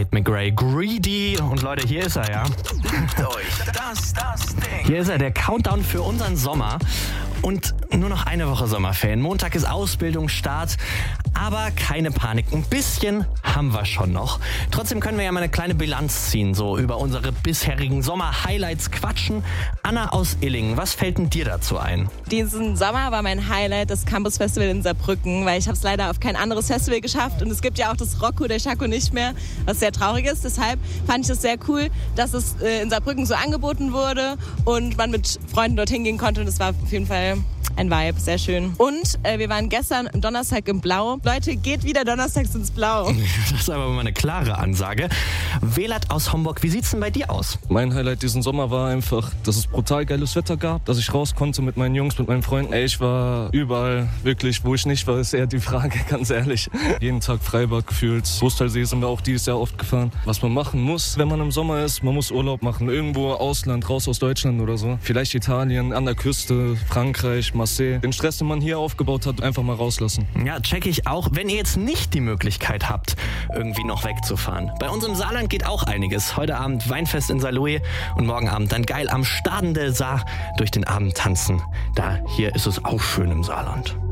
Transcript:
Tate McRae, Greedy. Und Leute, hier ist er, ja. Das Ding. Hier ist er, der Countdown für unseren Sommer. Und nur noch eine Woche Sommerferien. Montag ist Ausbildungsstart. Aber keine Panik, ein bisschen haben wir schon noch. Trotzdem können wir ja mal eine kleine Bilanz ziehen, so über unsere bisherigen Sommer-Highlights quatschen. Anna aus Illingen, was fällt denn dir dazu ein? Diesen Sommer war mein Highlight das Campus Festival in Saarbrücken, weil ich habe es leider auf kein anderes Festival geschafft und es gibt ja auch das Rocco der Schacko nicht mehr, was sehr traurig ist. Deshalb fand ich es sehr cool, dass es in Saarbrücken so angeboten wurde und man mit Freunden dorthin gehen konnte und es war auf jeden Fall ein Vibe, sehr schön. Und wir waren gestern am Donnerstag im Blau. Leute, geht wieder donnerstags ins Blau. Das ist aber mal eine klare Ansage. Velat aus Homburg, wie sieht's denn bei dir aus? Mein Highlight diesen Sommer war einfach, dass es brutal geiles Wetter gab, dass ich raus konnte mit meinen Jungs, mit meinen Freunden. Ich war überall, wirklich, wo ich nicht war, ist eher die Frage, ganz ehrlich. Jeden Tag Freibad gefühlt. Großteilsee sind wir auch dieses Jahr oft gefahren. Was man machen muss, wenn man im Sommer ist, man muss Urlaub machen. Irgendwo Ausland, raus aus Deutschland oder so. Vielleicht Italien, an der Küste, Frankreich, Marseille. Den Stress, den man hier aufgebaut hat, einfach mal rauslassen. Ja, check ich auch, wenn ihr jetzt nicht die Möglichkeit habt, irgendwie noch wegzufahren. Bei uns im Saarland geht auch einiges. Heute Abend Weinfest in Saarlouis und morgen Abend dann geil am Staden der Saar durch den Abend tanzen. Hier ist es auch schön im Saarland.